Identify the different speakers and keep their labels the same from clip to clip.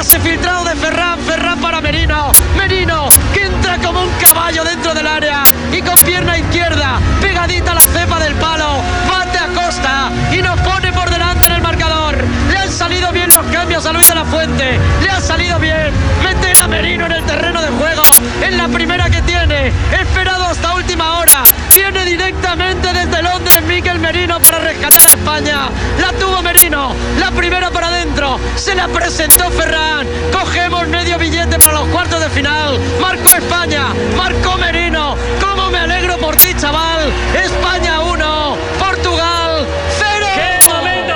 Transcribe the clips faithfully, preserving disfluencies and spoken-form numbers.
Speaker 1: Pase filtrado de Ferran, Ferran para Merino. Merino, que entra como un caballo dentro del área y con pierna izquierda, pegadita a la cepa del palo, bate a Costa y nos pone por delante en el marcador. Le han salido bien los cambios a Luis de la Fuente, le ha salido bien meter a Merino en el terreno de juego, en la primera que tiene, esperado hasta última hora, viene directamente desde Londres Mikel Merino para rescatar a España. La tuvo Merino, la primera para adentro, se la presentó Ferran, cogemos medio billete para los cuartos de final, marcó España, marcó Merino. Cómo me alegro por ti, chaval. España uno, Portugal cero. ¡Qué momento!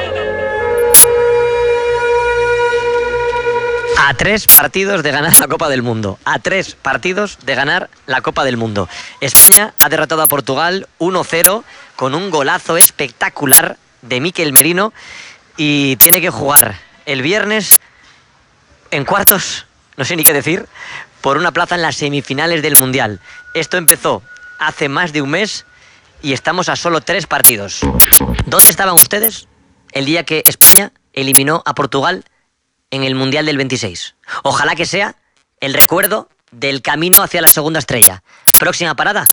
Speaker 2: A tres partidos de ganar la Copa del Mundo. A tres partidos de ganar la Copa del Mundo. España ha derrotado a Portugal uno cero con un golazo espectacular de Mikel Merino y tiene que jugar el viernes en cuartos, no sé ni qué decir, por una plaza en las semifinales del Mundial. Esto empezó hace más de un mes y estamos a solo tres partidos. ¿Dónde estaban ustedes el día que España eliminó a Portugal en el Mundial del veintiséis? Ojalá que sea el recuerdo del camino hacia la segunda estrella. Próxima parada.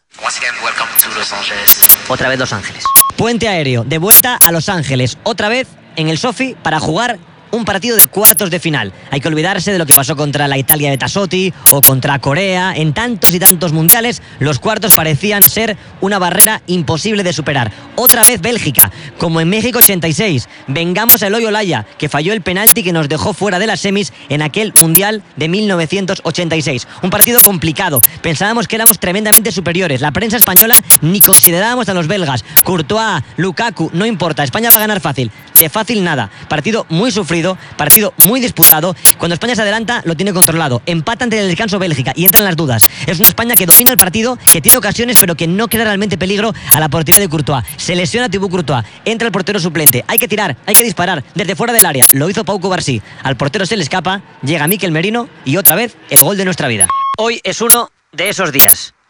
Speaker 2: Otra vez Los Ángeles. Puente aéreo, de vuelta a Los Ángeles. Otra vez en el Sofi para jugar un partido de cuartos de final. Hay que olvidarse de lo que pasó contra la Italia de Tassotti o contra Corea. En tantos y tantos mundiales, los cuartos parecían ser una barrera imposible de superar. Otra vez Bélgica, como en México ochenta y seis. Vengamos a Eloy Olaya, que falló el penalti que nos dejó fuera de las semis en aquel mundial de mil novecientos ochenta y seis. Un partido complicado. Pensábamos que éramos tremendamente superiores. La prensa española ni considerábamos a los belgas. Courtois, Lukaku, no importa. España va a ganar fácil. De fácil nada. Partido muy sufrido. Partido muy disputado. Cuando España se adelanta lo tiene controlado. Empata ante el descanso Bélgica y entran las dudas. Es una España que domina el partido, que tiene ocasiones pero que no crea realmente peligro a la portería de Courtois. Se lesiona Thibaut Courtois, entra el portero suplente. Hay que tirar, hay que disparar desde fuera del área. Lo hizo Pau Cubarsí. Al portero se le escapa, llega Mikel Merino y otra vez el gol de nuestra vida. Hoy es uno de esos días.